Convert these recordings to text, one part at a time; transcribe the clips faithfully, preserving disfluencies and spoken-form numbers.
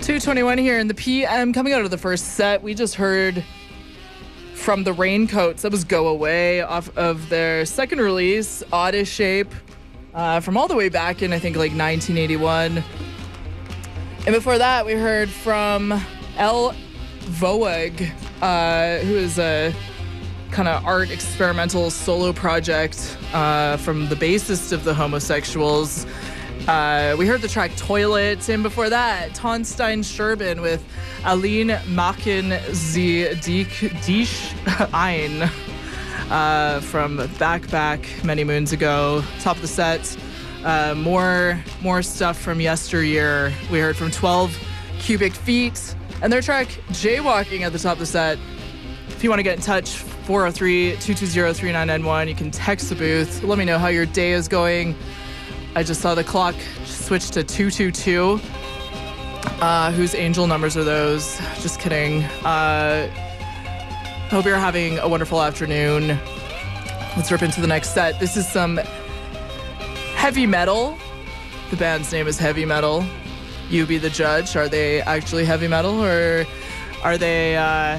two twenty-one here in the P M. Coming out of the first set, we just heard from the Raincoats. That was Go Away off of their second release, Oddest Shape, uh, from all the way back in, I think, like nineteen eighty-one. And before that, we heard from El Voeg, uh, who is a kind of art experimental solo project uh, from the bassist of the Homosexuals. Uh, we heard the track Toilet, and before that, Tonstein Scherben with Aline Machen Sie dich, dich ein uh, from back, back many moons ago. Top of the set, uh, more, more stuff from yesteryear. We heard from twelve Cubic Feet and their track Jaywalking at the top of the set. If you want to get in touch, four oh three, two two zero, three nine nine one. You can text the booth. Let me know how your day is going. I just saw the clock switch to two two two. Uh, whose angel numbers are those? Just kidding. Uh, hope you're having a wonderful afternoon. Let's rip into the next set. This is some heavy metal. The band's name is Heavy Metal. You be the judge. Are they actually heavy metal, or are they... Uh,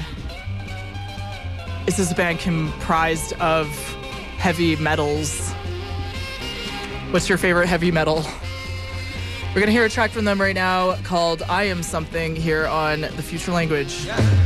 is this a band comprised of heavy metals? What's your favorite heavy metal? We're going to hear a track from them right now called I Am Something here on The Future Language. Yeah.